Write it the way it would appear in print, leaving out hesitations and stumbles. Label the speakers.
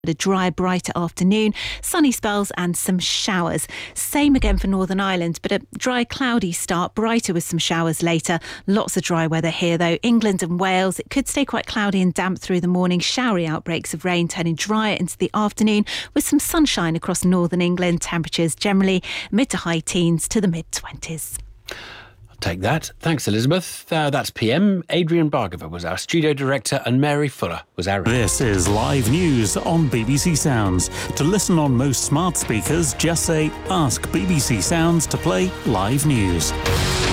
Speaker 1: A dry, brighter afternoon, sunny spells and some showers. Same again for Northern Ireland, but a dry, cloudy start, brighter with some showers later. Lots of dry weather here though. England and Wales, it could stay quite cloudy and damp through the morning. Showery outbreaks of rain turning drier into the afternoon with some sunshine across northern England. Temperatures generally mid to high teens to the mid-20s.
Speaker 2: Take that. Thanks, Elizabeth. That's PM. Adrian Bargava was our studio director and Mary Fuller was our...
Speaker 3: This is live news on BBC Sounds. To listen on most smart speakers, just say, ask BBC Sounds to play live news.